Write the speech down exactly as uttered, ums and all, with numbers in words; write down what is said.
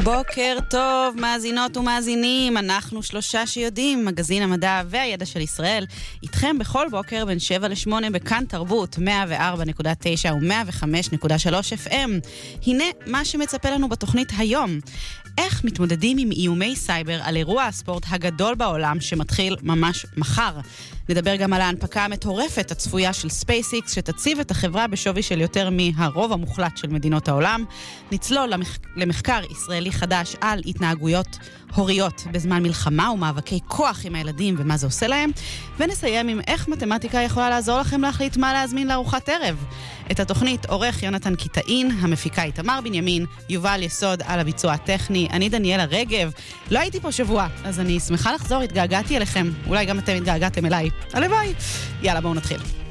בוקר טוב, מאזינות ומאזינים, אנחנו שלושה שיודעים, מגזין המדע והידע של ישראל, איתכם בכל בוקר בין שבע לשמונה בכאן תרבות, מאה וארבע נקודה תשע ו-מאה וחמש נקודה שלוש אף אם. הנה מה שמצפה לנו בתוכנית היום. איך מתמודדים עם איומי סייבר על אירוע הספורט הגדול בעולם שמתחיל ממש מחר. נדבר גם על ההנפקה המטורפת הצפויה של SpaceX שתציב את החברה בשווי של יותר מהרוב המוחלט של מדינות העולם. נצלול למח... למחקר ישראלי חדש על התנהגויות הוריות בזמן מלחמה ומאבקי כוח עם הילדים ומה זה עושה להם. ונסיים עם איך מתמטיקה יכולה לעזור לכם להחליט מה להזמין לארוחת ערב. את התוכנית עורך יונתן קיטאין, המפיקה איתמר בנימין, יובל יסוד על הביצוע הטכני, אני דניאלה רגב. לא הייתי פה שבוע, אז אני שמחה לחזור, התגעגעתי אליכם. אולי גם אתם התגעגעתם אליי. הלוואי. יאללה, בואו נתחיל.